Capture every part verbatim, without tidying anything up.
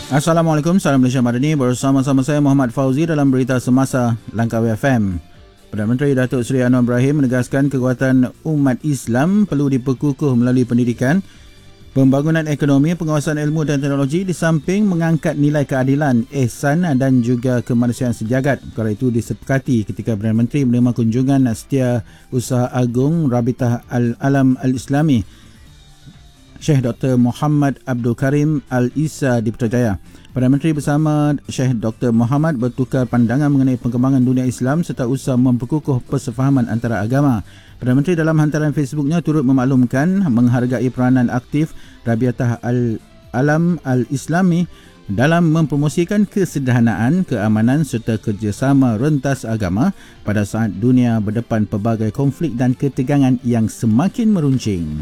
Assalamualaikum, salam Malaysia Madani. Bersama-sama saya Muhammad Fauzi dalam berita semasa Langkawi F M. Perdana Menteri Datuk Seri Anwar Ibrahim menegaskan kekuatan umat Islam perlu diperkukuh melalui pendidikan, pembangunan ekonomi, penguasaan ilmu dan teknologi di samping mengangkat nilai keadilan, ihsan dan juga kemanusiaan sejagat. Perkara itu disepakati ketika Perdana Menteri menerima kunjungan Setiausaha Agung Rabitah Al-Alam Al-Islami Syekh Doktor Muhammad Abdul Karim Al-Isa di Putrajaya. Perdana Menteri bersama Syekh Doktor Muhammad bertukar pandangan mengenai perkembangan dunia Islam serta usaha memperkukuh persefahaman antara agama. Perdana Menteri dalam hantaran Facebooknya turut memaklumkan menghargai peranan aktif Rabiatah Al-Alam Al-Islami dalam mempromosikan kesederhanaan, keamanan serta kerjasama rentas agama pada saat dunia berdepan pelbagai konflik dan ketegangan yang semakin meruncing.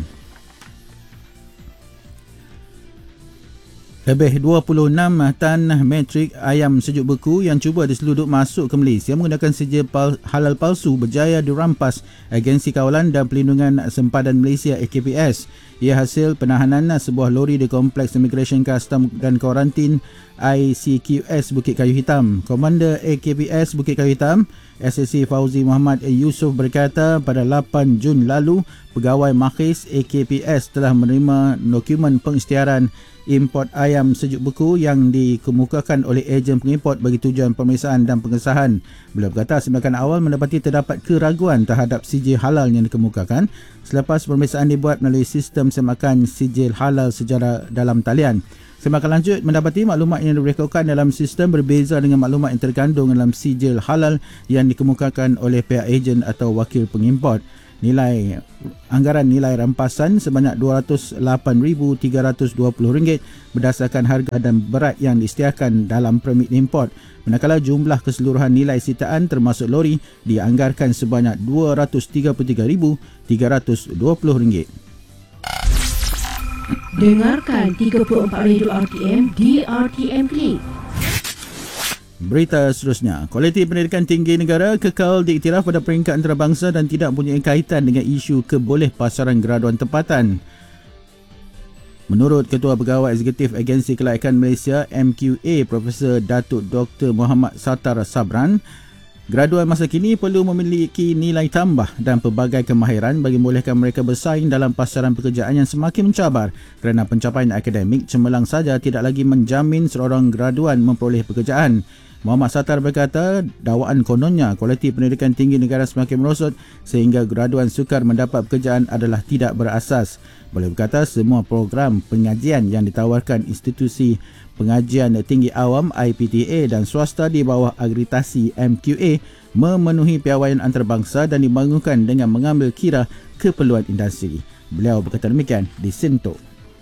Lebih dua puluh enam tan metrik ayam sejuk beku yang cuba diseluduk masuk ke Malaysia menggunakan sijil pal- halal palsu berjaya dirampas Agensi Kawalan dan Pelindungan Sempadan Malaysia A K P S. Ia hasil penahanan sebuah lori di Kompleks Immigration Custom dan Kuarantin I C Q S Bukit Kayu Hitam. Komander A K P S Bukit Kayu Hitam, S S C Fauzi Muhammad Yusof berkata pada lapan Jun lalu, pegawai Makhis A K P S telah menerima dokumen pengisytiharan import ayam sejuk beku yang dikemukakan oleh ejen pengimport bagi tujuan pemeriksaan dan pengesahan. Beliau berkata sebenarnya awal mendapati terdapat keraguan terhadap sijil halal yang dikemukakan selepas pemeriksaan dibuat melalui sistem semakan sijil halal secara dalam talian. Semakan lanjut mendapati maklumat yang direkodkan dalam sistem berbeza dengan maklumat yang terkandung dalam sijil halal yang dikemukakan oleh pihak ejen atau wakil pengimport. Nilai anggaran nilai rampasan sebanyak dua ratus lapan ribu tiga ratus dua puluh ringgit berdasarkan harga dan berat yang disediakan dalam permit import. Manakala jumlah keseluruhan nilai sitaan termasuk lori dianggarkan sebanyak dua ratus tiga puluh tiga ribu tiga ratus dua puluh ringgit. Dengarkan tiga puluh empat Radio R T M di R T M Click. Berita seterusnya, kualiti pendidikan tinggi negara kekal diiktiraf pada peringkat antarabangsa dan tidak mempunyai kaitan dengan isu keboleh pasaran graduan tempatan. Menurut Ketua Pegawai Eksekutif Agensi Kelayakan Malaysia M Q A Profesor Datuk Doktor Muhammad Sattar Sabran, graduan masa kini perlu memiliki nilai tambah dan pelbagai kemahiran bagi membolehkan mereka bersaing dalam pasaran pekerjaan yang semakin mencabar kerana pencapaian akademik cemerlang saja tidak lagi menjamin seorang graduan memperoleh pekerjaan. Muhammad Sattar berkata, dakwaan kononnya kualiti pendidikan tinggi negara semakin merosot sehingga graduan sukar mendapat pekerjaan adalah tidak berasas. Boleh berkata, semua program pengajian yang ditawarkan institusi pengajian tinggi awam I P T A dan swasta di bawah agreditasi M Q A memenuhi piawaian antarabangsa dan dibangunkan dengan mengambil kira keperluan industri. Beliau berkata demikian di Sintok.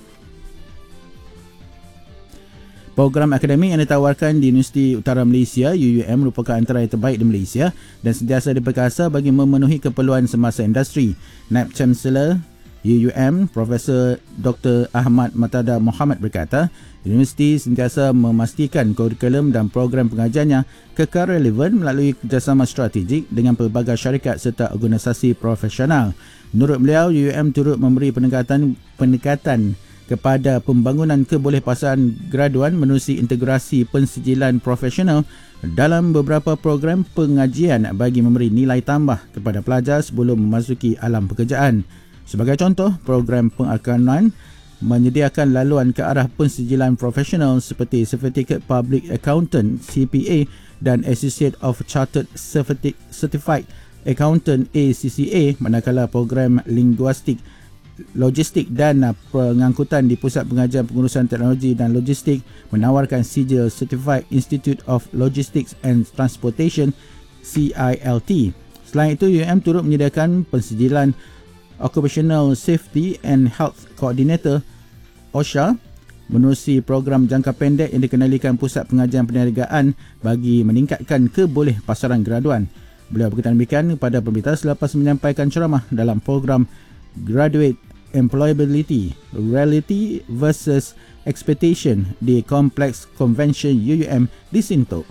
Program akademik yang ditawarkan di Universiti Utara Malaysia U U M merupakan antara yang terbaik di Malaysia dan sentiasa diperkasa bagi memenuhi keperluan semasa industri. Naib Chancellor U U M Profesor Doktor Ahmad Matada Muhammad berkata, universiti sentiasa memastikan kurikulum dan program pengajiannya kekal relevan melalui kerjasama strategik dengan pelbagai syarikat serta organisasi profesional. Menurut beliau, U U M turut memberi pendekatan pendekatan kepada pembangunan kebolehpasaran graduan menerusi integrasi pensijilan profesional dalam beberapa program pengajian bagi memberi nilai tambah kepada pelajar sebelum memasuki alam pekerjaan. Sebagai contoh, program pengakanan menyediakan laluan ke arah pensijilan profesional seperti Certificate Public Accountant C P A dan Associate of Chartered Certified Accountant A C C A, manakala program linguistik, logistik dan pengangkutan di Pusat Pengajian Pengurusan Teknologi dan Logistik menawarkan sijil Certified Institute of Logistics and Transportation C I L T. Selain itu, U U M turut menyediakan pensijilan Occupational Safety and Health Coordinator O S H A menerusi program jangka pendek yang dikenalikan Pusat Pengajian Perniagaan bagi meningkatkan kebolehpasaran graduan. Beliau berkata demikian pada pemberitaan selepas menyampaikan ceramah dalam program Graduate Employability, Reality versus Expectation di Kompleks Convention U U M di Sintok.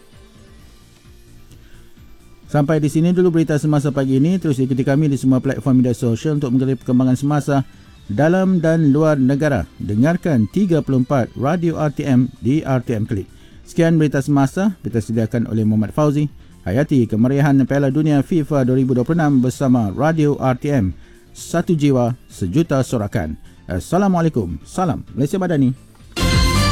Sampai di sini dulu berita semasa pagi ini. Terus ikuti kami di semua platform media sosial untuk mengetahui perkembangan semasa dalam dan luar negara. Dengarkan tiga puluh empat Radio R T M di R T M Klik. Sekian berita semasa disediakan oleh Muhammad Fauzi. Hayati kemeriahan Piala Dunia FIFA dua ribu dua puluh enam bersama Radio R T M. Satu jiwa, sejuta sorakan. Assalamualaikum. Salam Malaysia Madani.